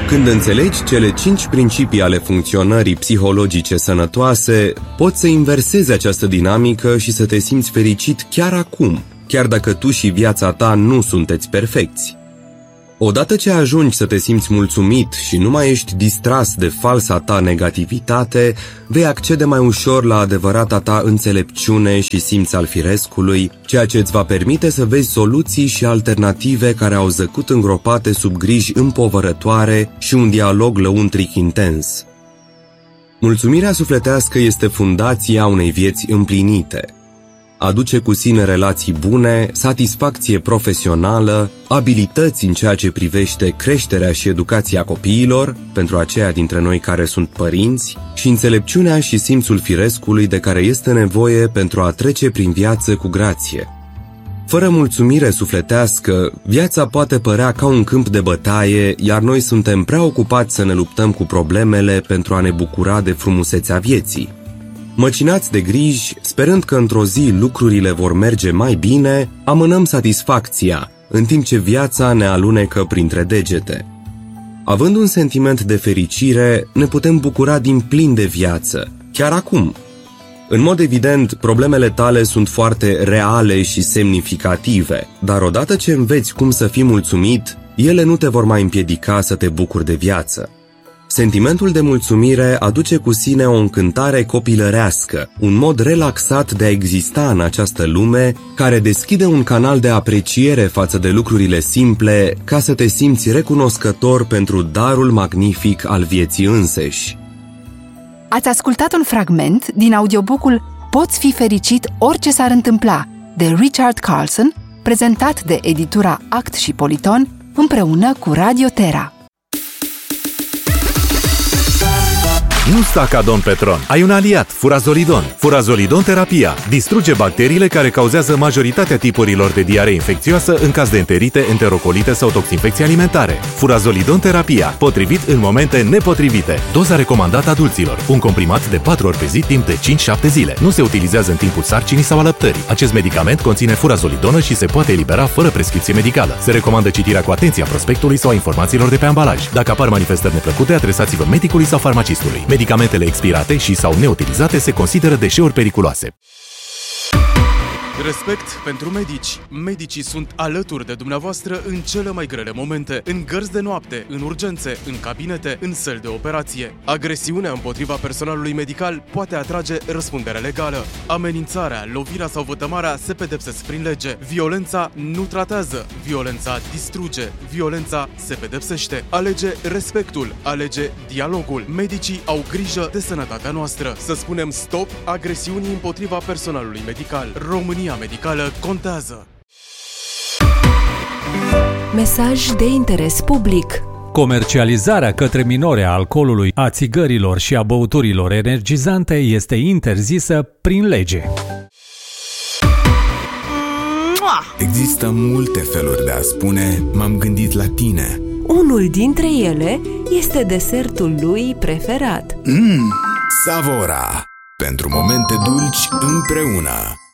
Când înțelegi cele 5 principii ale funcționării psihologice sănătoase, poți să inversezi această dinamică și să te simți fericit chiar acum, chiar dacă tu și viața ta nu sunteți perfecți. Odată ce ajungi să te simți mulțumit și nu mai ești distras de falsa ta negativitate, vei accede mai ușor la adevărata ta înțelepciune și simț al firescului, ceea ce îți va permite să vezi soluții și alternative care au zăcut îngropate sub griji împovărătoare și un dialog lăuntric intens. Mulțumirea sufletească este fundația unei vieți împlinite. Aduce cu sine relații bune, satisfacție profesională, abilități în ceea ce privește creșterea și educația copiilor, pentru aceia dintre noi care sunt părinți, și înțelepciunea și simțul firescului de care este nevoie pentru a trece prin viață cu grație. Fără mulțumire sufletească, viața poate părea ca un câmp de bătaie, iar noi suntem prea ocupați să ne luptăm cu problemele pentru a ne bucura de frumusețea vieții. Măcinați de griji, sperând că într-o zi lucrurile vor merge mai bine, amânăm satisfacția, în timp ce viața ne alunecă printre degete. Având un sentiment de fericire, ne putem bucura din plin de viață, chiar acum. În mod evident, problemele tale sunt foarte reale și semnificative, dar odată ce înveți cum să fii mulțumit, ele nu te vor mai împiedica să te bucuri de viață. Sentimentul de mulțumire aduce cu sine o încântare copilărească, un mod relaxat de a exista în această lume, care deschide un canal de apreciere față de lucrurile simple, ca să te simți recunoscător pentru darul magnific al vieții înseși. Ați ascultat un fragment din audiobook-ul Poți fi fericit orice s-ar întâmpla, de Richard Carlson, prezentat de editura Act și Politon, împreună cu Radio Terra. Nu sta ca Don Petron. Ai un aliat, Furazolidon. Furazolidon terapia distruge bacteriile care cauzează majoritatea tipurilor de diaree infecțioasă în caz de enterite, enterocolite sau toxinfecții alimentare. Furazolidon terapia, potrivit în momente nepotrivite. Doza recomandată adulților. Un comprimat de 4 ori pe zi timp de 5-7 zile. Nu se utilizează în timpul sarcinii sau alăptării. Acest medicament conține furazolidonă și se poate elibera fără prescripție medicală. Se recomandă citirea cu atenție a prospectului sau a informațiilor de pe ambalaj. Dacă apar manifestări neplăcute, adresați-vă medicului sau farmacistului. Medicamentele expirate și sau neutilizate se consideră deșeuri periculoase. Respect pentru medici. Medicii sunt alături de dumneavoastră în cele mai grele momente, în gărzi de noapte, în urgențe, în cabinete, în săli de operație. Agresiunea împotriva personalului medical poate atrage răspundere legală. Amenințarea, lovirea sau vătămarea se pedepsesc prin lege. Violența nu tratează, violența distruge, violența se pedepsește. Alege respectul, alege dialogul. Medicii au grijă de sănătatea noastră. Să spunem stop agresiunii împotriva personalului medical. România medicală contează. Mesaj de interes public. Comercializarea către minori a alcoolului, a țigărilor și a băuturilor energizante este interzisă prin lege. Există multe feluri de a spune "m-am gândit la tine". Unul dintre ele este desertul lui preferat. Savora. Pentru momente dulci împreună.